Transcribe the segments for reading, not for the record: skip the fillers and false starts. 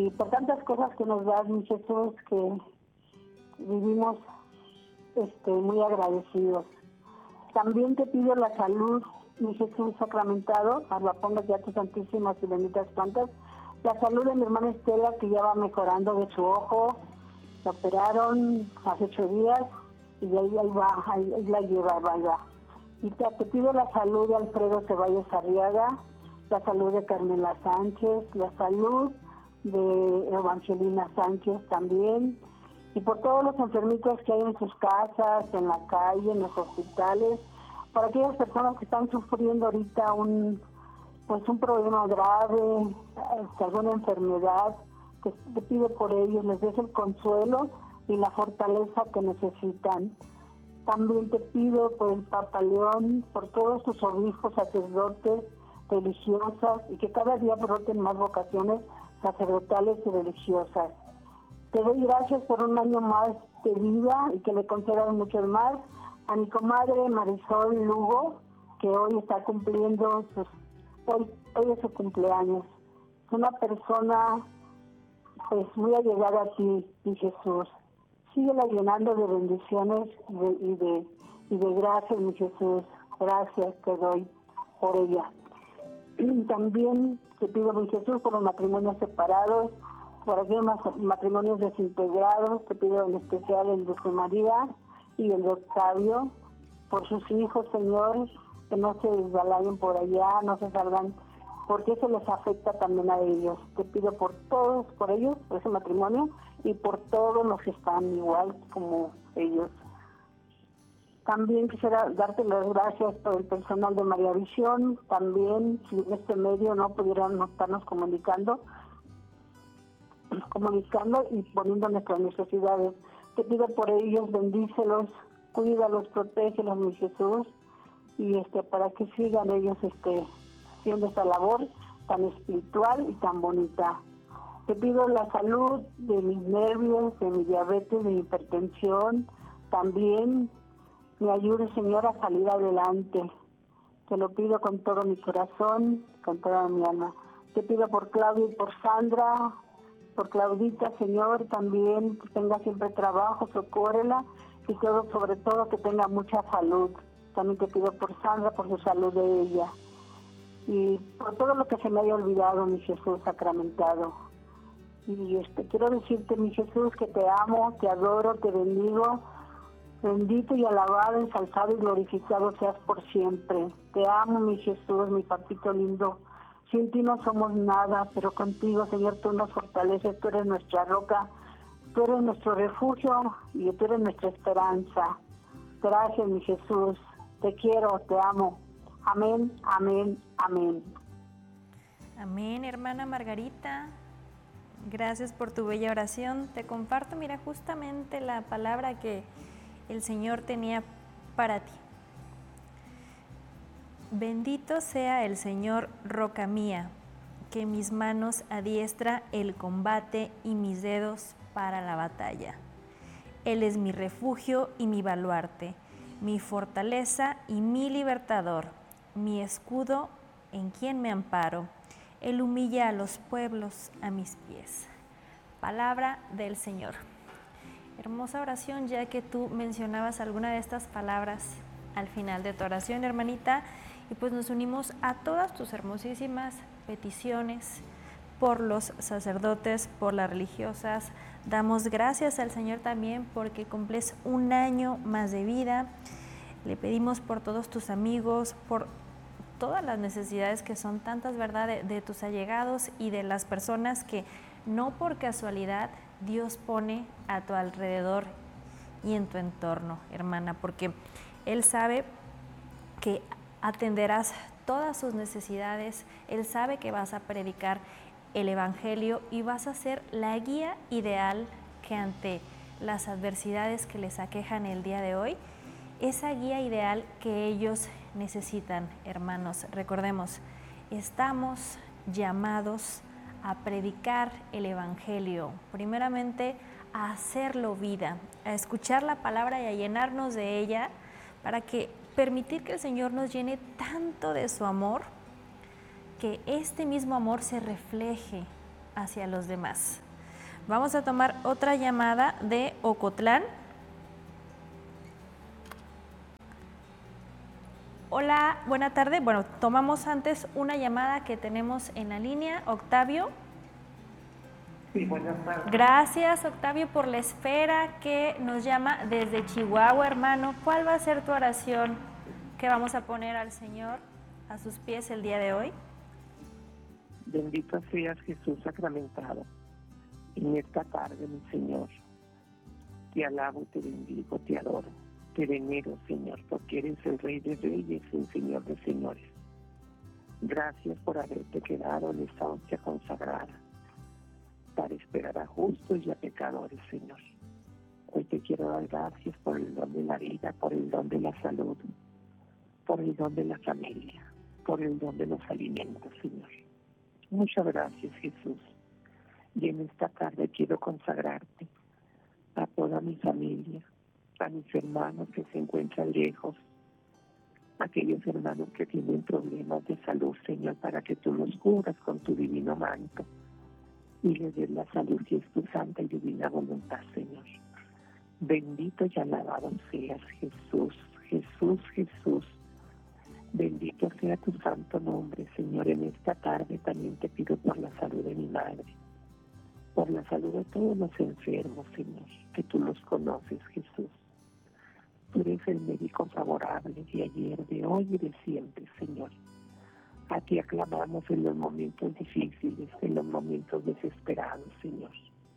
y por tantas cosas que nos das, mi Jesús, que vivimos muy agradecidos. También te pido la salud, mi Jesús sacramentado, la pongas ya tus santísimas y benditas plantas, la salud de mi hermana Estela, que ya va mejorando de su ojo, la operaron hace 8 días, y ahí va, ahí la lleva, vaya. Y te pido la salud de Alfredo Ceballos Arriaga, la salud de Carmela Sánchez, la salud de Evangelina Sánchez también, y por todos los enfermitos que hay en sus casas, en la calle, en los hospitales, para aquellas personas que están sufriendo ahorita un problema grave, alguna enfermedad, que te pido por ellos, les des el consuelo y la fortaleza que necesitan. También te pido por el Papa León, por todos tus obispos, sacerdotes, religiosas, y que cada día broten más vocaciones sacerdotales y religiosas. Te doy gracias por un año más de vida y que le concedan muchos más. A mi comadre Marisol Lugo, que hoy está cumpliendo hoy es su cumpleaños. Es una persona muy allegada a ti, mi Jesús. Síguela llenando de bendiciones y de gracias, mi Jesús. Gracias te doy por ella. Y también te pido, mi Jesús, por los matrimonios separados, por aquellos matrimonios desintegrados. Te pido en especial el de José María y el de Octavio, por sus hijos, Señor, que no se desbalayen por allá, no se salgan, porque eso les afecta también a ellos. Te pido por todos, por ellos, por ese matrimonio, y por todos los que están igual como ellos. También quisiera darte las gracias por el personal de María Visión. También, si en este medio no pudieran estarnos comunicando y poniendo nuestras necesidades. Te pido por ellos, bendícelos, cuídalos, protégelos, mi Jesús, y para que sigan ellos haciendo esta labor tan espiritual y tan bonita. Te pido la salud de mis nervios, de mi diabetes, de mi hipertensión. También me ayude, Señor, a salir adelante. Te lo pido con todo mi corazón, con toda mi alma. Te pido por Claudia y por Sandra, por Claudita, Señor, también que tenga siempre trabajo, socórrela, y sobre todo que tenga mucha salud. También te pido por Sandra, por su salud de ella. Y por todo lo que se me haya olvidado, mi Jesús sacramentado. Y quiero decirte, mi Jesús, que te amo, te adoro, te bendigo. Bendito y alabado, ensalzado y glorificado seas por siempre. Te amo, mi Jesús, mi papito lindo. Sin ti no somos nada, pero contigo, Señor, tú nos fortaleces, tú eres nuestra roca, tú eres nuestro refugio y tú eres nuestra esperanza. Gracias, mi Jesús. Te quiero, te amo. Amén, amén, amén. Amén, hermana Margarita. Gracias por tu bella oración. Te comparto, mira, justamente la palabra que el Señor tenía para ti. Bendito sea el Señor, roca mía, que mis manos adiestra el combate y mis dedos para la batalla. Él es mi refugio y mi baluarte, mi fortaleza y mi libertador, mi escudo en quien me amparo. Él humilla a los pueblos a mis pies. Palabra del Señor. Hermosa oración, ya que tú mencionabas alguna de estas palabras al final de tu oración, hermanita, y pues nos unimos a todas tus hermosísimas peticiones por los sacerdotes, por las religiosas. Damos gracias al Señor también porque cumples un año más de vida. Le pedimos por todos tus amigos, por todas las necesidades que son tantas, ¿verdad?, de tus allegados y de las personas que no por casualidad Dios pone a tu alrededor y en tu entorno, hermana, porque Él sabe que atenderás todas sus necesidades. Él sabe que vas a predicar el Evangelio y vas a ser la guía ideal que ante las adversidades que les aquejan el día de hoy, esa guía ideal que ellos necesitan, hermanos. Recordemos, estamos llamados a predicar el Evangelio, primeramente a hacerlo vida, a escuchar la palabra y a llenarnos de ella, para que permitir que el Señor nos llene tanto de su amor, que este mismo amor se refleje hacia los demás. Vamos a tomar otra llamada de Ocotlán. Hola, buena tarde. Bueno, tomamos antes una llamada que tenemos en la línea. Octavio. Sí, buenas tardes. Gracias, Octavio, por la esfera que nos llama desde Chihuahua, hermano. ¿Cuál va a ser tu oración que vamos a poner al Señor a sus pies el día de hoy? Bendito seas, Jesús sacramentado. En esta tarde, mi Señor, te alabo, te bendigo, te adoro, te venero, Señor, porque eres el Rey de Reyes y el Señor de Señores. Gracias por haberte quedado en esta hostia consagrada para esperar a justos y a pecadores, Señor. Hoy te quiero dar gracias por el don de la vida, por el don de la salud, por el don de la familia, por el don de los alimentos, Señor. Muchas gracias, Jesús. Y en esta tarde quiero consagrarte a toda mi familia, a mis hermanos que se encuentran lejos, a aquellos hermanos que tienen problemas de salud, Señor, para que tú los cubras con tu divino manto y les des la salud que es tu santa y divina voluntad, Señor. Bendito y alabado seas, Jesús, Jesús, Jesús. Bendito sea tu santo nombre, Señor. En esta tarde también te pido por la salud de mi madre, por la salud de todos los enfermos, Señor, que tú los conoces, Jesús. Tú eres el médico favorable de ayer, de hoy y de siempre, Señor. A ti aclamamos en los momentos difíciles, en los momentos desesperados, Señor.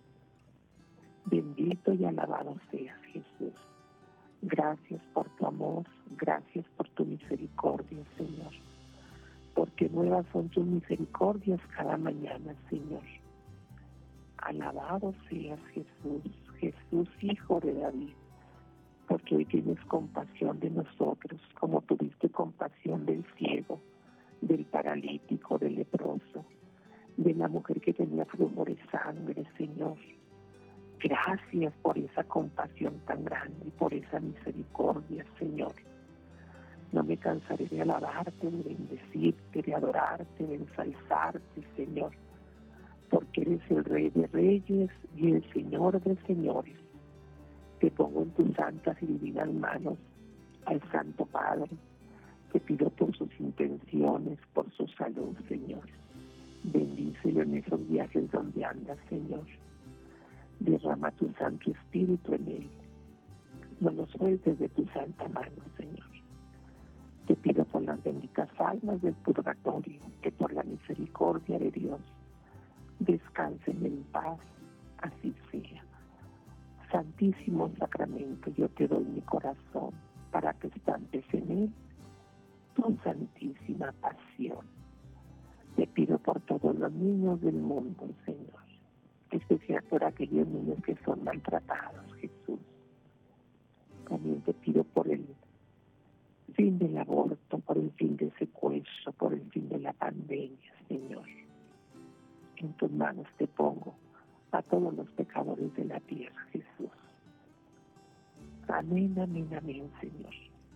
Bendito y alabado seas, Jesús. Gracias por tu amor, gracias por tu misericordia, Señor. Porque nuevas son tus misericordias cada mañana, Señor. Alabado seas, Jesús, Jesús, Hijo de David. Porque hoy tienes compasión de nosotros, como tuviste compasión del ciego, del paralítico, del leproso, de la mujer que tenía flujo de sangre, Señor. Gracias por esa compasión tan grande, por esa misericordia, Señor. No me cansaré de alabarte, de bendecirte, de adorarte, de ensalzarte, Señor, porque eres el Rey de Reyes y el Señor de Señores. Te pongo en tus santas y divinas manos al Santo Padre. Te pido por sus intenciones, por su salud, Señor. Bendícelo en esos viajes donde andas, Señor. Derrama tu Santo Espíritu en él. No lo sueltes de tu santa mano, Señor. Te pido por las benditas almas del purgatorio, que por la misericordia de Dios descansen en paz, así sea. Santísimo Sacramento, yo te doy mi corazón para que estampes en él tu santísima pasión. Te pido por todos los niños del mundo, Señor, especial por aquellos niños que son maltratados, Jesús. También te pido por el fin del aborto, por el fin del secuestro, por el fin de la pandemia, Señor. En tus manos te pongo a todos los pecadores de la tierra, Jesús. Amén, amén, amén, Señor.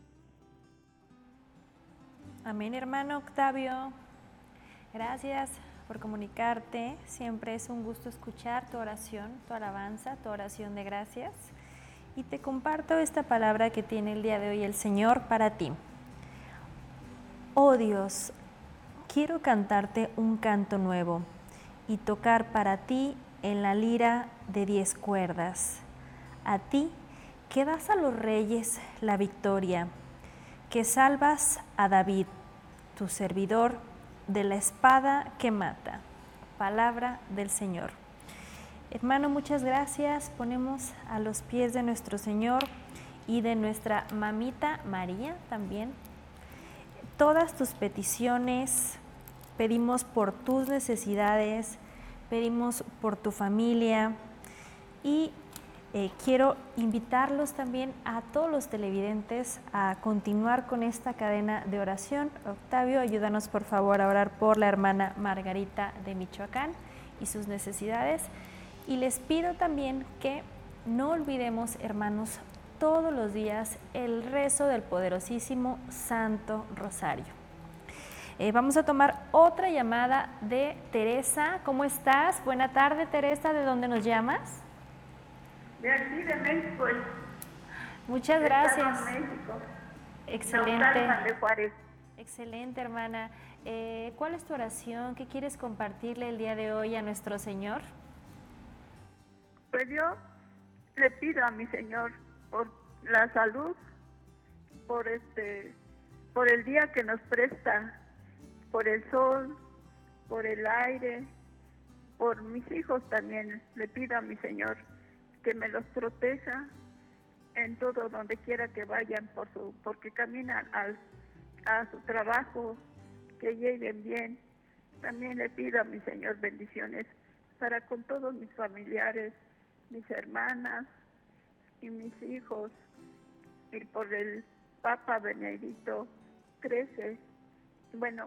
Amén, hermano Octavio. Gracias por comunicarte. Siempre es un gusto escuchar tu oración, tu alabanza, tu oración de gracias. Y te comparto esta palabra que tiene el día de hoy el Señor para ti. Oh Dios, quiero cantarte un canto nuevo y tocar para ti en la lira de 10 cuerdas. A ti que das a los reyes la victoria, que salvas a David, tu servidor, de la espada que mata. Palabra del Señor. Hermano, muchas gracias. Ponemos a los pies de nuestro Señor y de nuestra mamita María también todas tus peticiones. Pedimos por tus necesidades, pedimos por tu familia y quiero invitarlos también a todos los televidentes a continuar con esta cadena de oración. Octavio, ayúdanos por favor a orar por la hermana Margarita de Michoacán y sus necesidades. Y les pido también que no olvidemos, hermanos, todos los días el rezo del poderosísimo Santo Rosario. Vamos a tomar otra llamada de Teresa. ¿Cómo estás? Buena tarde, Teresa. ¿De dónde nos llamas? De aquí de México. Muchas gracias. México. Excelente. De Juárez. Excelente, hermana. ¿Cuál es tu oración? ¿Qué quieres compartirle el día de hoy a nuestro Señor? Pues yo le pido a mi Señor por la salud, por el día que nos presta, por el sol, por el aire, por mis hijos también. Le pido a mi Señor que me los proteja en todo donde quiera que vayan, porque caminan a su trabajo, que lleguen bien. También le pido a mi Señor bendiciones para con todos mis familiares, mis hermanas y mis hijos, y por el Papa Benedicto XIII, bueno,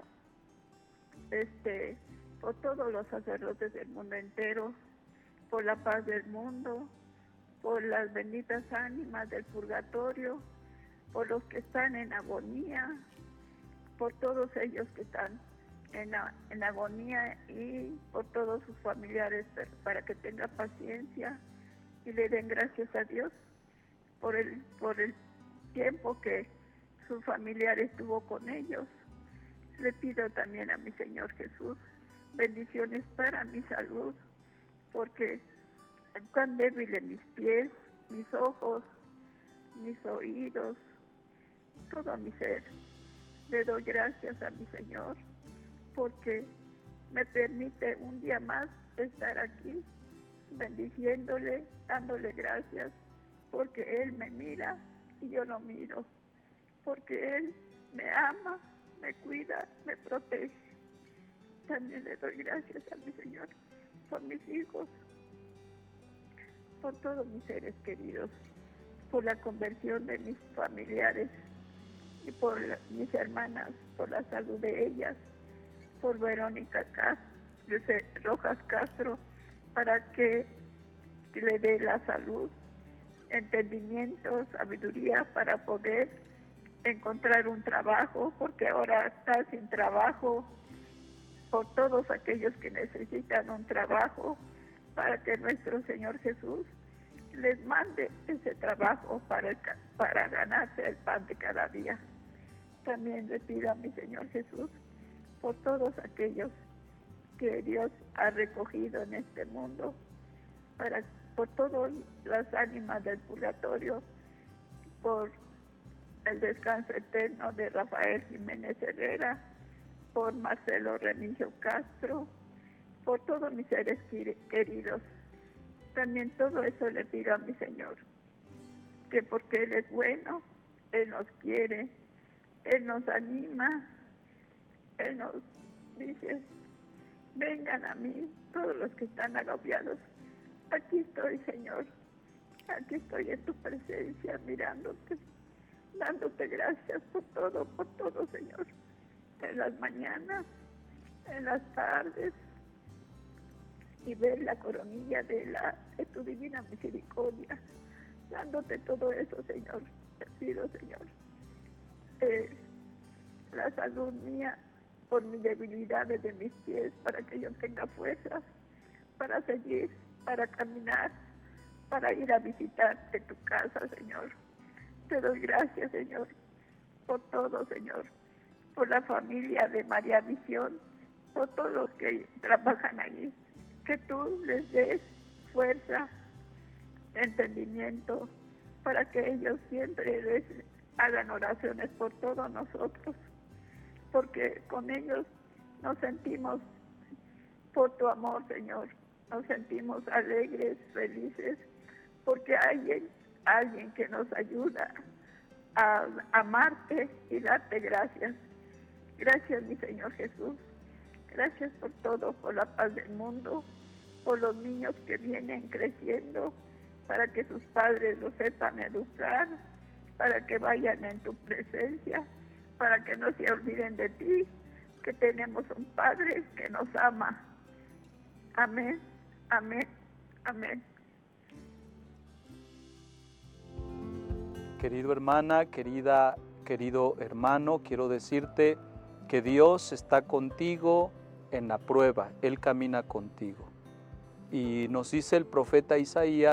por todos los sacerdotes del mundo entero, por la paz del mundo, por las benditas ánimas del purgatorio, por los que están en agonía, por todos ellos que están en agonía, y por todos sus familiares, para que tenga paciencia y le den gracias a Dios por el tiempo que su familiar estuvo con ellos. Le pido también a mi Señor Jesús bendiciones para mi salud, porque están débiles mis pies, mis ojos, mis oídos, todo mi ser. Le doy gracias a mi Señor porque me permite un día más estar aquí bendiciéndole, dándole gracias, porque Él me mira y yo lo miro, porque Él me ama, me cuida, me protege. También le doy gracias a mi Señor por mis hijos, por todos mis seres queridos, por la conversión de mis familiares y por mis hermanas, por la salud de ellas, por Verónica Rojas Castro, para que le dé la salud, entendimiento, sabiduría para poder encontrar un trabajo, porque ahora está sin trabajo, por todos aquellos que necesitan un trabajo, para que nuestro Señor Jesús les mande ese trabajo para ganarse el pan de cada día. También le pido a mi Señor Jesús por todos aquellos que Dios ha recogido en este mundo, por todas las ánimas del purgatorio, por el descanso eterno de Rafael Jiménez Herrera, por Marcelo Remigio Castro, por todos mis seres queridos. También todo eso le pido a mi Señor, que porque Él es bueno, Él nos quiere, Él nos anima, Él nos dice: vengan a mí todos los que están agobiados. Aquí estoy, Señor, aquí estoy en tu presencia, mirándote, dándote gracias por todo, Señor. En las mañanas, en las tardes, y ver la coronilla de tu divina misericordia, dándote todo eso, Señor. Te pido, Señor, la salud mía, por mis debilidades de mis pies, para que yo tenga fuerzas para seguir, para caminar, para ir a visitarte tu casa, Señor. Te doy gracias, Señor, por todo, Señor, por la familia de María Visión, por todos los que trabajan allí, que tú les des fuerza, entendimiento, para que ellos siempre les hagan oraciones por todos nosotros, porque con ellos nos sentimos, por tu amor, Señor, nos sentimos alegres, felices, porque hay alguien que nos ayuda a amarte y darte gracias. Gracias, mi Señor Jesús. Gracias por todo, por la paz del mundo, por los niños que vienen creciendo, para que sus padres los sepan educar, para que vayan en tu presencia, para que no se olviden de ti, que tenemos un Padre que nos ama. Amén, amén, amén. Querido hermana, querido hermano, quiero decirte que Dios está contigo en la prueba, Él camina contigo. Y nos dice el profeta Isaías,